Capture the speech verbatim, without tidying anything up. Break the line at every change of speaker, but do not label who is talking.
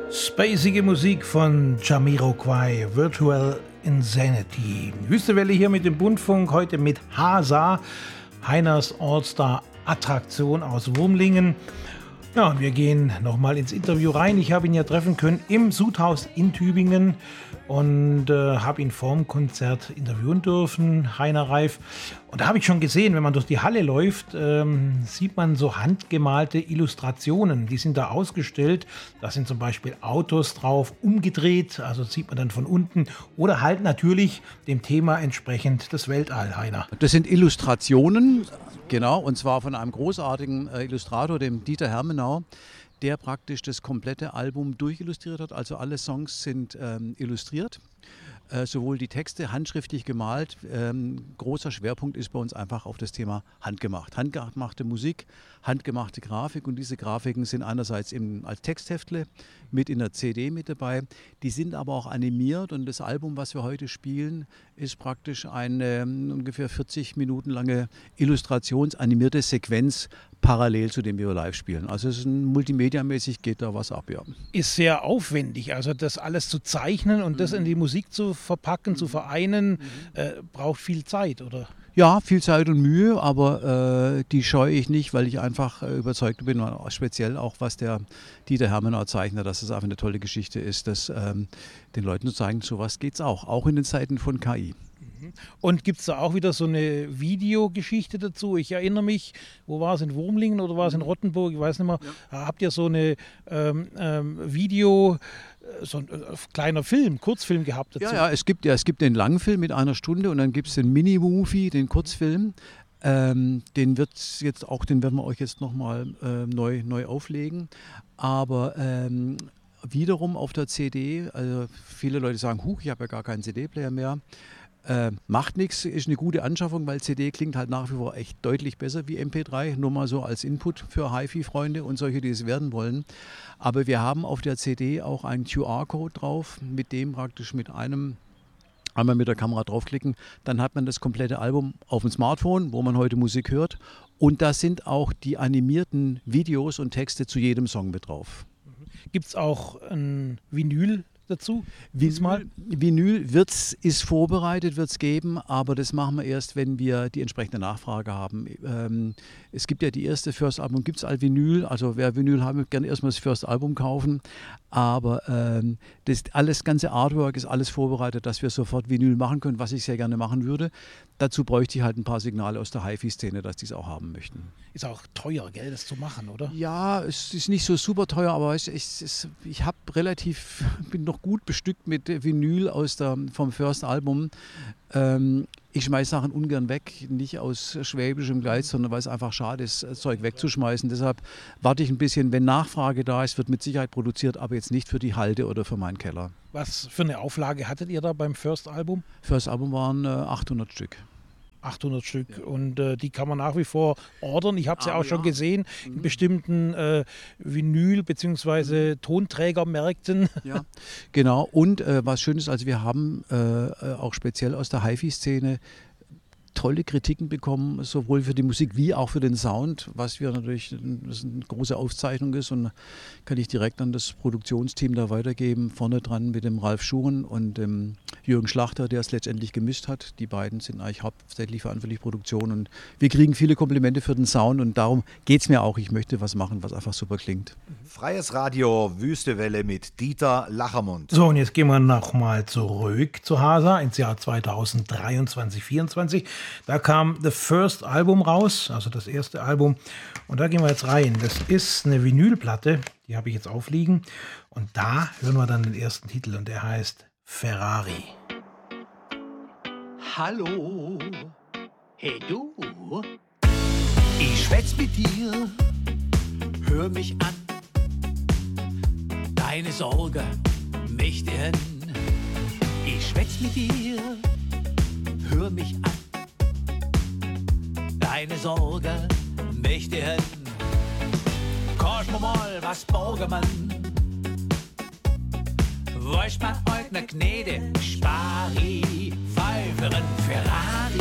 Spacige Musik von Jamiroquai, Virtual Insanity. Wüstewelle hier mit dem Bundfunk, heute mit Hasa, Heiners All-Star-Attraktion aus Wurmlingen. Ja, und wir gehen nochmal ins Interview rein. Ich habe ihn ja treffen können im Sudhaus in Tübingen und äh, habe ihn vorm Konzert interviewen dürfen, Heiner Reif. Und da habe ich schon gesehen, wenn man durch die Halle läuft, ähm, sieht man so handgemalte Illustrationen. Die sind da ausgestellt. Da sind zum Beispiel Autos drauf, umgedreht, also sieht man dann von unten. Oder halt natürlich dem Thema entsprechend das Weltall, Heiner.
Das sind Illustrationen. Genau, und zwar von einem großartigen äh, Illustrator, dem Dieter Hermenau, der praktisch das komplette Album durchillustriert hat. Also alle Songs sind ähm, illustriert, äh, sowohl die Texte handschriftlich gemalt. Ähm, großer Schwerpunkt ist bei uns einfach auf das Thema handgemacht. Handgemachte Musik, handgemachte Grafik, und diese Grafiken sind einerseits im, als Textheftle mit in der C D mit dabei. Die sind aber auch animiert, und das Album, was wir heute spielen, ist praktisch eine um, ungefähr vierzig Minuten lange illustrationsanimierte Sequenz parallel zu dem wir live spielen. Also es ist ein multimediamäßig, geht da was ab, ja.
Ist sehr aufwendig, also das alles zu zeichnen und mhm. das in die Musik zu verpacken, mhm. zu vereinen, mhm. äh, braucht viel Zeit, oder?
Ja, viel Zeit und Mühe, aber äh, die scheue ich nicht, weil ich einfach äh, überzeugt bin, speziell auch was der Dieter Hermenau zeichnet, dass es einfach eine tolle Geschichte ist, dass ähm, den Leuten zu zeigen, sowas geht's auch, auch in den Zeiten von K I.
Und gibt es da auch wieder so eine Videogeschichte dazu? Ich erinnere mich, wo war es, in Wurmlingen oder war es in Rottenburg? Ich weiß nicht mehr. Ja. Habt ihr so eine ähm, ähm, Video, so ein äh, kleiner Film, Kurzfilm gehabt dazu?
Ja, ja, es gibt, ja, es gibt den Langfilm mit einer Stunde, und dann gibt es den Mini-Movie, den Kurzfilm. Ähm, den wird's jetzt auch, den werden wir euch jetzt nochmal äh, neu, neu auflegen. Aber ähm, wiederum auf der C D, also viele Leute sagen, huch, ich habe ja gar keinen C D-Player mehr. Äh, macht nichts, ist eine gute Anschaffung, weil C D klingt halt nach wie vor echt deutlich besser wie M P drei, nur mal so als Input für HiFi-Freunde und solche, die es werden wollen. Aber wir haben auf der C D auch einen Q R-Code drauf, mit dem praktisch mit einem, einmal mit der Kamera draufklicken, dann hat man das komplette Album auf dem Smartphone, wo man heute Musik hört, und da sind auch die animierten Videos und Texte zu jedem Song mit drauf.
Gibt es auch ein Vinyl dazu?
Vinyl, Vinyl wird's, ist vorbereitet, wird es geben, aber das machen wir erst, wenn wir die entsprechende Nachfrage haben. Ähm, es gibt ja die erste First Album, gibt es all Vinyl, also wer Vinyl haben, gerne erstmal das First Album kaufen, aber ähm, das alles ganze Artwork ist alles vorbereitet, dass wir sofort Vinyl machen können, was ich sehr gerne machen würde. Dazu bräuchte ich halt ein paar Signale aus der HiFi-Szene, dass die es auch haben möchten.
Ist auch teuer, gell, das zu machen, oder?
Ja, es ist nicht so super teuer, aber ich, ich, ich habe relativ, bin noch gut bestückt mit Vinyl aus der, vom First Album. Ähm, ich schmeiße Sachen ungern weg, nicht aus schwäbischem Geiz, sondern weil es einfach schade ist, das Zeug wegzuschmeißen. Deshalb warte ich ein bisschen, wenn Nachfrage da ist, wird mit Sicherheit produziert, aber jetzt nicht für die Halde oder für meinen Keller.
Was für eine Auflage hattet ihr da beim First Album?
First Album waren äh, achthundert Stück.
achthundert Stück, ja. Und äh, die kann man nach wie vor ordern. Ich habe es ja auch ja. schon gesehen in mhm. bestimmten äh, Vinyl- bzw. Tonträgermärkten.
Ja, genau. Und äh, was schön ist, also wir haben äh, auch speziell aus der HiFi-Szene tolle Kritiken bekommen, sowohl für die Musik wie auch für den Sound, was wir natürlich, das eine große Auszeichnung ist, und kann ich direkt an das Produktionsteam da weitergeben, vorne dran mit dem Ralf Schuren und dem Jürgen Schlachter, der es letztendlich gemischt hat. Die beiden sind eigentlich hauptsächlich verantwortlich für Produktion, und wir kriegen viele Komplimente für den Sound, und darum geht es mir auch. Ich möchte was machen, was einfach super klingt.
Freies Radio, Wüstewelle mit Dieter Lachermund.
So, und jetzt gehen wir nochmal zurück zu Hasa ins Jahr zweitausenddreiundzwanzig, vierundzwanzig. Da kam The First Album raus, also das erste Album. Und da gehen wir jetzt rein. Das ist eine Vinylplatte, die habe ich jetzt aufliegen. Und da hören wir dann den ersten Titel, und der heißt Ferrari.
Hallo, hey du, ich schwätz mit dir, hör mich an. Deine Sorge möchte hin. Ich schwätz mit dir, hör mich an. Deine Sorge möchte hin. Kannst mir mal was borgen, Mann? Weißt man euch ne Gnede, spari, Pfeiferen Ferrari.